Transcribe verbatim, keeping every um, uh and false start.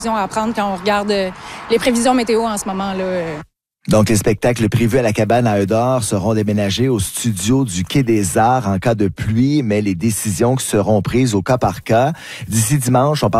à prendre quand on regarde les prévisions météo en ce moment-là. Donc, les spectacles prévus à la cabane à Eudore seront déménagés au studio du Quai des Arts en cas de pluie, mais les décisions qui seront prises au cas par cas. D'ici dimanche, on parle